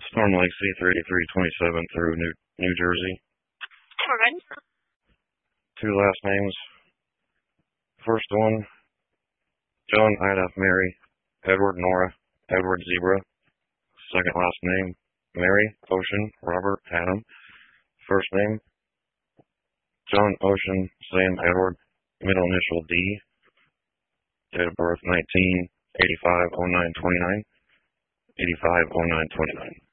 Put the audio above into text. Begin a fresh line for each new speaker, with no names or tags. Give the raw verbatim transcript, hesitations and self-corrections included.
Storm Lake C thirty-three twenty-seven through New New Jersey.
Alright.
Two last names. First one, John Ida Mary, Edward Nora, Edward Zebra. Second last name, Mary Ocean Robert Adam. First name, John Ocean Sam Edward, middle initial D. Date of birth nineteen eighty-five oh nine twenty-nine. eighty-five oh nine twenty-nine.